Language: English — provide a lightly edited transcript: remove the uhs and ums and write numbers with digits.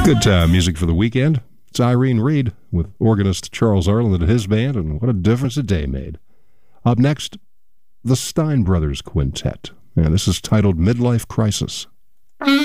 Good music for the weekend. It's Irene Reed with organist Charles Arland and his band, and what a difference a day made. Up next, the Stein Brothers Quintet. And this is titled Midlife Crisis.